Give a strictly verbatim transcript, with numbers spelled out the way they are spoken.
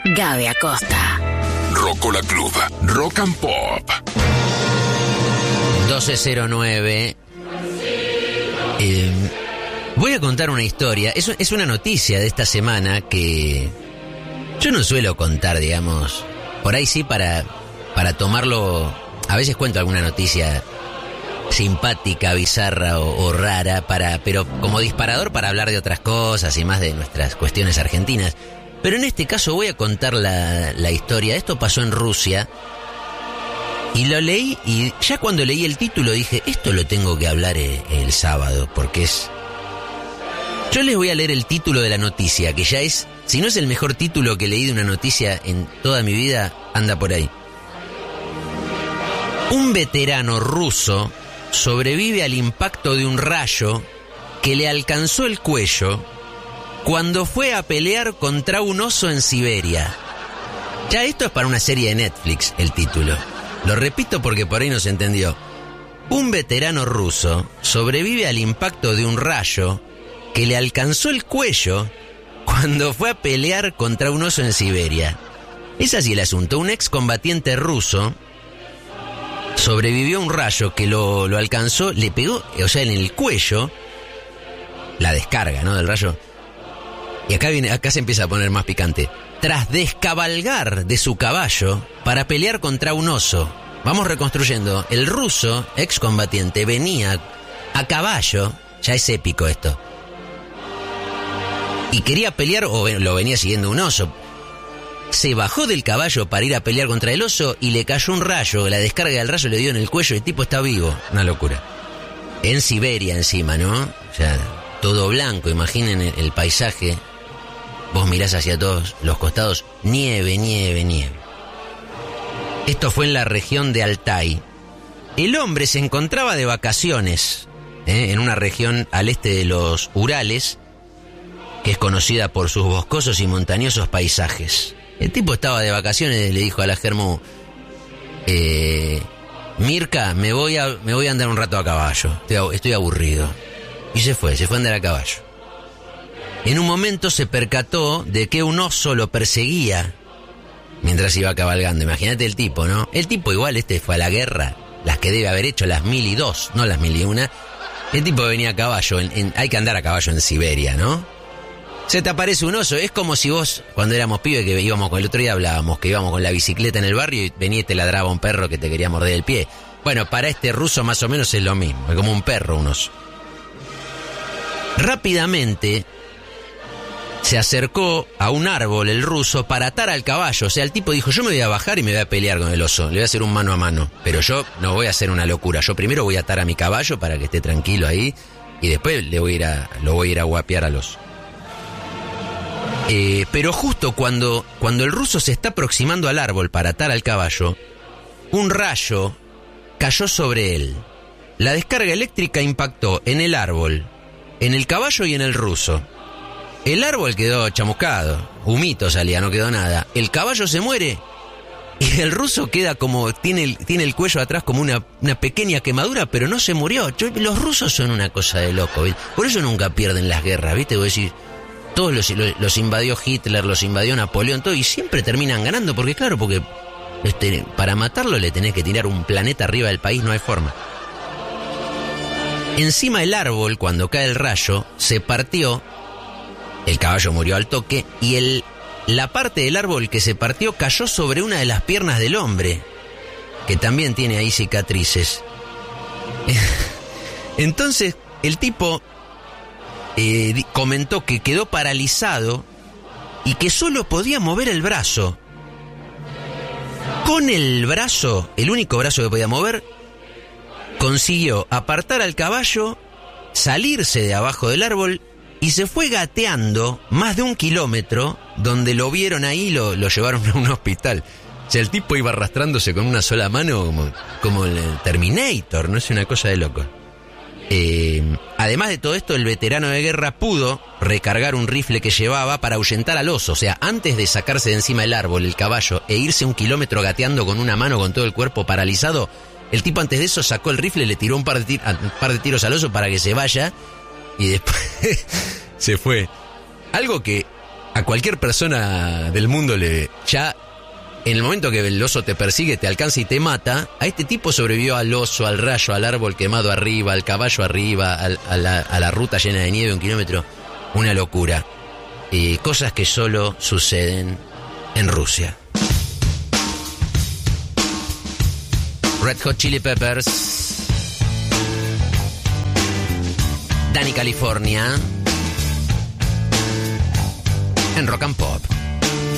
Gaby Acosta. Rocola Club, Rock and Pop. doce cero nueve. Eh, voy a contar una historia. Es, es una noticia de esta semana que yo no suelo contar, digamos. Por ahí sí, para, para tomarlo. A veces cuento alguna noticia simpática, bizarra o, o rara, para, pero como disparador para hablar de otras cosas y más de nuestras cuestiones argentinas. Pero en este caso voy a contar la, la historia. Esto pasó en Rusia. Y lo leí, y ya cuando leí el título dije, esto lo tengo que hablar el, el sábado, porque es... Yo les voy a leer el título de la noticia, que ya es, si no es el mejor título que leí de una noticia en toda mi vida, anda por ahí. Un veterano ruso sobrevive al impacto de un rayo que le alcanzó el cuello cuando fue a pelear contra un oso en Siberia. Ya esto es para una serie de Netflix, el título. Lo repito porque por ahí no se entendió. Un veterano ruso sobrevive al impacto de un rayo que le alcanzó el cuello cuando fue a pelear contra un oso en Siberia. Es así el asunto. Un excombatiente ruso sobrevivió a un rayo que lo, lo alcanzó, le pegó, o sea, en el cuello, la descarga, ¿no?, del rayo. Y acá viene, acá se empieza a poner más picante. Tras descabalgar de su caballo para pelear contra un oso. Vamos reconstruyendo. El ruso, excombatiente, venía a caballo, ya es épico esto, y quería pelear, o lo venía siguiendo un oso. Se bajó del caballo para ir a pelear contra el oso y le cayó un rayo. La descarga del rayo le dio en el cuello y el tipo está vivo. Una locura. En Siberia encima, ¿no? O sea, todo blanco, imaginen el, el paisaje. Vos mirás hacia todos los costados, nieve, nieve, nieve. Esto fue en la región de Altai. El hombre se encontraba de vacaciones, ¿eh? en una región al este de los Urales, que es conocida por sus boscosos y montañosos paisajes. El tipo estaba de vacaciones y le dijo a la Germu, eh, Mirka, me voy a, me voy a andar un rato a caballo, estoy, estoy aburrido. Y se fue, se fue a andar a caballo. En un momento se percató de que un oso lo perseguía mientras iba cabalgando. Imagínate el tipo, ¿no? El tipo igual, este fue a la guerra, las que debe haber hecho, las mil y dos, no las mil y una. El tipo venía a caballo, en, en, hay que andar a caballo en Siberia, ¿no? Se te aparece un oso, es como si vos, cuando éramos pibes, que íbamos con el otro día hablábamos, que íbamos con la bicicleta en el barrio y venía y te ladraba un perro que te quería morder el pie. Bueno, para este ruso más o menos es lo mismo, es como un perro, un oso. Rápidamente se acercó a un árbol el ruso para atar al caballo. O sea, el tipo dijo, yo me voy a bajar y me voy a pelear con el oso. Le voy a hacer un mano a mano. Pero yo no voy a hacer una locura. Yo primero voy a atar a mi caballo para que esté tranquilo ahí. Y después le voy a ir a, lo voy a ir a guapear al oso. Eh, pero justo cuando, cuando el ruso se está aproximando al árbol para atar al caballo, un rayo cayó sobre él. La descarga eléctrica impactó en el árbol, en el caballo y en el ruso. El árbol quedó chamuscado, humito salía, no quedó nada. El caballo se muere y el ruso queda como, tiene el, tiene el cuello atrás como una, una pequeña quemadura, pero no se murió. Yo, los rusos son una cosa de loco, ¿viste? Por eso nunca pierden las guerras, ¿viste? Vos decís, todos los, los, los invadió Hitler, los invadió Napoleón, todo, y siempre terminan ganando, porque claro, porque este, para matarlo le tenés que tirar un planeta arriba del país, no hay forma. Encima del árbol, cuando cae el rayo, se partió. El caballo murió al toque y el, la parte del árbol que se partió cayó sobre una de las piernas del hombre, que también tiene ahí cicatrices. Entonces el tipo eh, comentó que quedó paralizado y que solo podía mover el brazo. Con el brazo, el único brazo que podía mover, consiguió apartar al caballo, salirse de abajo del árbol y se fue gateando más de un kilómetro, donde lo vieron ahí y lo, lo llevaron a un hospital. O sea, el tipo iba arrastrándose con una sola mano como, como el Terminator, no es una cosa de loco. Eh, además de todo esto, el veterano de guerra pudo recargar un rifle que llevaba para ahuyentar al oso. O sea, antes de sacarse de encima del árbol el caballo e irse un kilómetro gateando con una mano con todo el cuerpo paralizado, el tipo antes de eso sacó el rifle, le tiró un par de, tir- un par de tiros al oso para que se vaya y después se fue. Algo que A cualquier persona del mundo le... Ya, en el momento que el oso te persigue, te alcanza y te mata, a este tipo sobrevivió al oso, al rayo, al árbol quemado arriba, al caballo arriba, al, a, la, a la ruta llena de nieve, un kilómetro. Una locura. Y cosas que solo suceden en Rusia. Red Hot Chili Peppers, Dani California, en Rock and Pop.